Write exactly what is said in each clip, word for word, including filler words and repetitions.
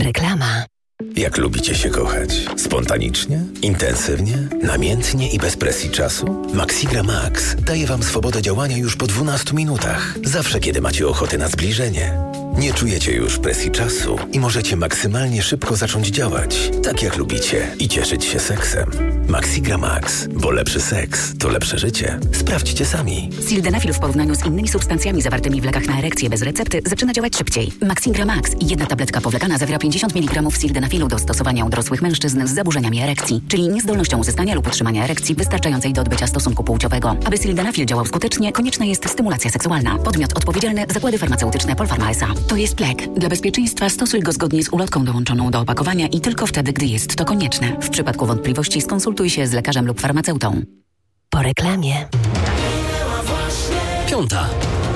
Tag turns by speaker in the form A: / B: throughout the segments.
A: Reklama.
B: Jak lubicie się kochać? Spontanicznie? Intensywnie? Namiętnie i bez presji czasu? Maxigra Max daje Wam swobodę działania już po dwunastu minutach. Zawsze, kiedy macie ochotę na zbliżenie. Nie czujecie już presji czasu i możecie maksymalnie szybko zacząć działać, tak jak lubicie, i cieszyć się seksem. Maxigra Max, bo lepszy seks to lepsze życie. Sprawdźcie sami.
A: Sildenafil w porównaniu z innymi substancjami zawartymi w lekach na erekcję bez recepty zaczyna działać szybciej. Maxigra Max i jedna tabletka powlekana zawiera pięćdziesiąt miligramów sildenafilu do stosowania u dorosłych mężczyzn z zaburzeniami erekcji, czyli niezdolnością uzyskania lub utrzymania erekcji wystarczającej do odbycia stosunku płciowego. Aby sildenafil działał skutecznie, konieczna jest stymulacja seksualna. Podmiot odpowiedzialny: Zakłady Farmaceutyczne Polpharma S A. To jest lek. Dla bezpieczeństwa stosuj go zgodnie z ulotką dołączoną do opakowania i tylko wtedy, gdy jest to konieczne. W przypadku wątpliwości skonsultuj się z lekarzem lub farmaceutą. Po reklamie.
C: Piąta.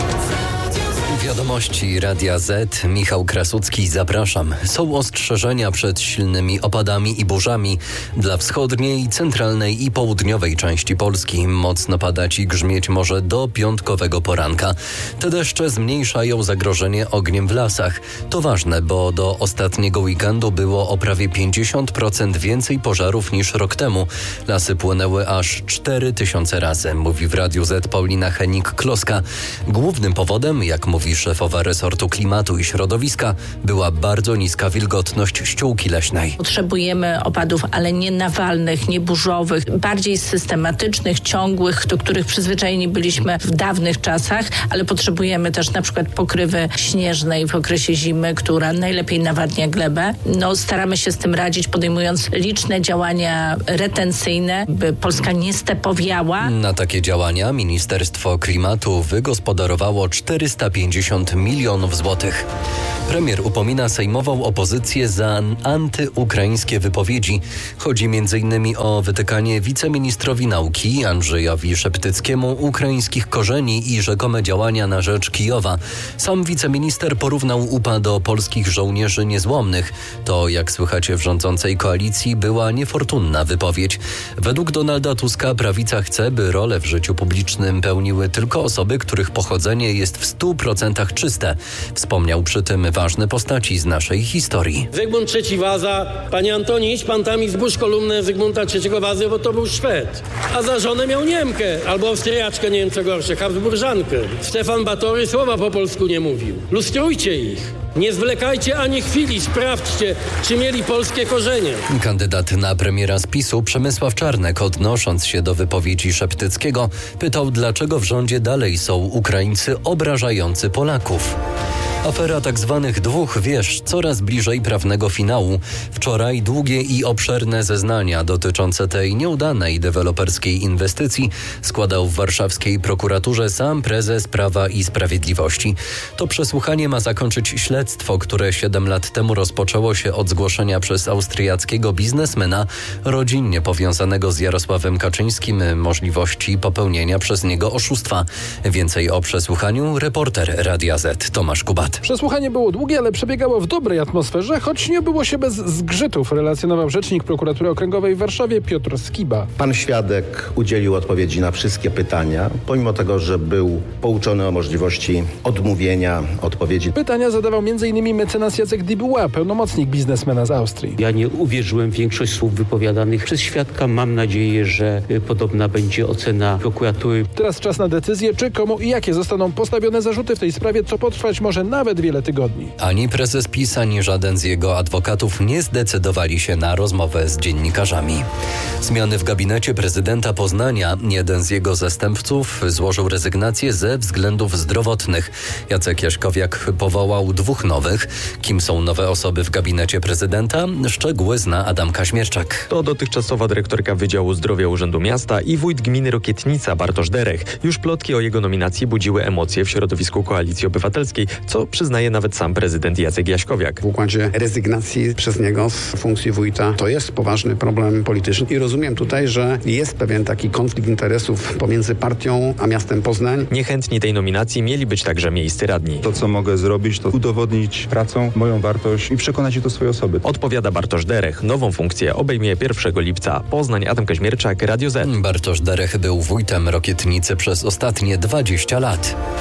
C: Wiadomości Radia Z. Michał Krasucki, zapraszam. Są ostrzeżenia przed silnymi opadami i burzami dla wschodniej, centralnej i południowej części Polski. Mocno padać i grzmieć może do piątkowego poranka. Te deszcze zmniejszają zagrożenie ogniem w lasach. To ważne, bo do ostatniego weekendu było o prawie pięćdziesiąt procent więcej pożarów niż rok temu. Lasy płonęły aż cztery tysiące razy, mówi w Radiu Z Paulina Henik-Kloska. Głównym powodem, jak mówi szefowa resortu klimatu i środowiska, była bardzo niska wilgotność ściółki leśnej.
D: Potrzebujemy opadów, ale nie nawalnych, nie burzowych, bardziej systematycznych, ciągłych, do których przyzwyczajeni byliśmy w dawnych czasach, ale potrzebujemy też na przykład pokrywy śnieżnej w okresie zimy, która najlepiej nawadnia glebę. No, staramy się z tym radzić, podejmując liczne działania retencyjne, by Polska nie stepowiała.
C: Na takie działania Ministerstwo Klimatu wygospodarowało czterysta pięćdziesiąt milionów złotych. Premier upomina sejmową opozycję za antyukraińskie wypowiedzi. Chodzi między innymi o wytykanie wiceministrowi nauki Andrzejowi Szeptyckiemu ukraińskich korzeni i rzekome działania na rzecz Kijowa. Sam wiceminister porównał U P A do polskich żołnierzy niezłomnych. To, jak słychać w rządzącej koalicji, była niefortunna wypowiedź. Według Donalda Tuska prawica chce, by rolę w życiu publicznym pełniły tylko osoby, których pochodzenie jest w stu procentach czyste. Wspomniał przy tym ważne postaci z naszej historii.
E: Zygmunt trzeci Waza. Panie Antoni, idź pan tam i zbóż kolumnę Zygmunta trzeciego Wazy, bo to był Szwed. A za żonę miał Niemkę, albo Austriaczkę, nie wiem co gorsze, Habsburżankę. Stefan Batory słowa po polsku nie mówił. Lustrujcie ich. Nie zwlekajcie ani chwili, sprawdźcie, czy mieli polskie korzenie.
C: Kandydat na premiera z PiSu Przemysław Czarnek, odnosząc się do wypowiedzi Szeptyckiego, pytał, dlaczego w rządzie dalej są Ukraińcy obrażający Polaków. Afera tak zwanych dwóch wież coraz bliżej prawnego finału. Wczoraj długie i obszerne zeznania dotyczące tej nieudanej deweloperskiej inwestycji składał w warszawskiej prokuraturze sam prezes Prawa i Sprawiedliwości. To przesłuchanie ma zakończyć śledztwo, które siedem lat temu rozpoczęło się od zgłoszenia przez austriackiego biznesmena rodzinnie powiązanego z Jarosławem Kaczyńskim możliwości popełnienia przez niego oszustwa. Więcej o przesłuchaniu reporter Radia Z Tomasz Kubat.
F: Przesłuchanie było długie, ale przebiegało w dobrej atmosferze, choć nie było się bez zgrzytów, relacjonował rzecznik Prokuratury Okręgowej w Warszawie Piotr Skiba.
G: Pan świadek udzielił odpowiedzi na wszystkie pytania, pomimo tego, że był pouczony o możliwości odmówienia odpowiedzi.
F: Pytania zadawał między innymi mecenas Jacek Dibuła, pełnomocnik biznesmena z Austrii.
H: Ja nie uwierzyłem w większość słów wypowiadanych przez świadka. Mam nadzieję, że podobna będzie ocena prokuratury.
F: Teraz czas na decyzję, czy, komu i jakie zostaną postawione zarzuty w tej sprawie, co potrwać może nawet wiele tygodni.
C: Ani prezes PiS, ani żaden z jego adwokatów nie zdecydowali się na rozmowę z dziennikarzami. Zmiany w gabinecie prezydenta Poznania. Jeden z jego zastępców złożył rezygnację ze względów zdrowotnych. Jacek Jaśkowiak powołał dwóch nowych. Kim są nowe osoby w gabinecie prezydenta? Szczegóły zna Adam Kaźmierczak.
I: To dotychczasowa dyrektorka Wydziału Zdrowia Urzędu Miasta i wójt gminy Rokietnica Bartosz Derech. Już plotki o jego nominacji budziły emocje w środowisku Koalicji Obywatelskiej, co przyznaje nawet sam prezydent Jacek Jaśkowiak.
J: W układzie rezygnacji przez niego z funkcji wójta to jest poważny problem polityczny i rozumiem tutaj, że jest pewien taki konflikt interesów pomiędzy partią a miastem Poznań.
I: Niechętni tej nominacji mieli być także miejscy radni.
K: To, co mogę zrobić, to udowodnić pracą moją wartość i przekonać się do swojej osoby.
I: Odpowiada Bartosz Derech. Nową funkcję obejmie pierwszego lipca. Poznań, Adam Kaźmierczak, Radio Z.
C: Bartosz Derech był wójtem Rokietnicy przez ostatnie dwadzieścia lat.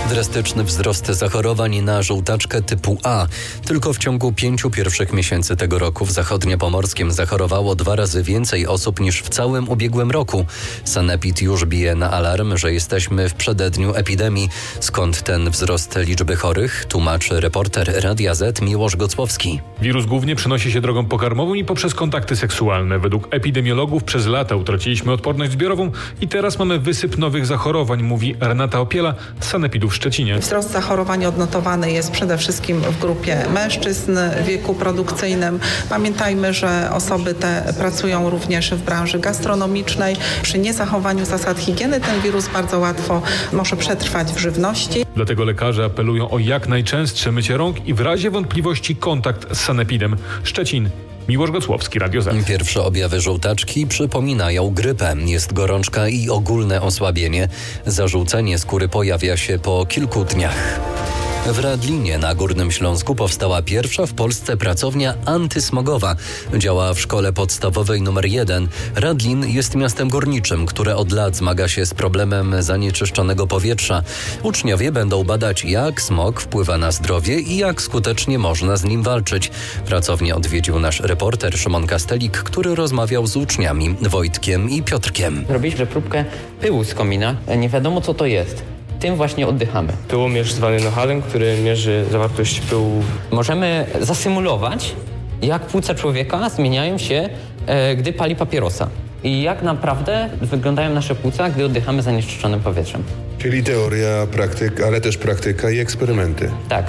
C: Drastyczny wzrost zachorowań na żółtaczkę typu A. Tylko w ciągu pięciu pierwszych miesięcy tego roku w Zachodniopomorskiem zachorowało dwa razy więcej osób niż w całym ubiegłym roku. Sanepid już bije na alarm, że jesteśmy w przededniu epidemii. Skąd ten wzrost liczby chorych? Tłumaczy reporter Radia Z Miłosz Gocłowski.
L: Wirus głównie przenosi się drogą pokarmową i poprzez kontakty seksualne. Według epidemiologów przez lata utraciliśmy odporność zbiorową i teraz mamy wysyp nowych zachorowań, mówi Renata Opiela z Sanepidu w Szczecinie.
M: Wzrost zachorowań odnotowany jest przede wszystkim w grupie mężczyzn w wieku produkcyjnym. Pamiętajmy, że osoby te pracują również w branży gastronomicznej. Przy niezachowaniu zasad higieny ten wirus bardzo łatwo może przetrwać w żywności.
L: Dlatego lekarze apelują o jak najczęstsze mycie rąk i w razie wątpliwości kontakt z sanepidem. Szczecin. Miłosz Gocłowski, Radio Z.
C: Pierwsze objawy żółtaczki przypominają grypę. Jest gorączka i ogólne osłabienie. Zażółcenie skóry pojawia się po kilku dniach. W Radlinie na Górnym Śląsku powstała pierwsza w Polsce pracownia antysmogowa. Działa w szkole podstawowej numer jeden. Radlin jest miastem górniczym, które od lat zmaga się z problemem zanieczyszczonego powietrza. Uczniowie będą badać, jak smog wpływa na zdrowie i jak skutecznie można z nim walczyć. Pracownię odwiedził nasz reporter Szymon Kastelik, który rozmawiał z uczniami Wojtkiem i Piotrkiem.
N: Robiliśmy próbkę pyłu z komina. Nie wiadomo, co to jest. Tym właśnie oddychamy.
O: Pyłomierz zwany Nohalem, który mierzy zawartość pyłu.
N: Możemy zasymulować, jak płuca człowieka zmieniają się, e, gdy pali papierosa. I jak naprawdę wyglądają nasze płuca, gdy oddychamy zanieczyszczonym powietrzem.
P: Czyli teoria, praktyka, ale też praktyka i eksperymenty.
N: Tak,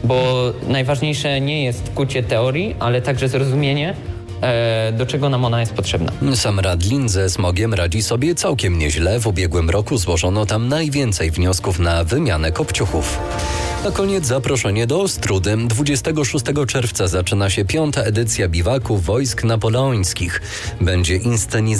N: bo najważniejsze nie jest kucie teorii, ale także zrozumienie, do czego nam ona jest potrzebna.
C: Sam Radlin ze smogiem radzi sobie całkiem nieźle. W ubiegłym roku złożono tam najwięcej wniosków na wymianę kopciuchów. Na koniec zaproszenie do Ostródy. dwudziestego szóstego czerwca zaczyna się piąta edycja biwaku wojsk napoleońskich. Będzie inscenizowana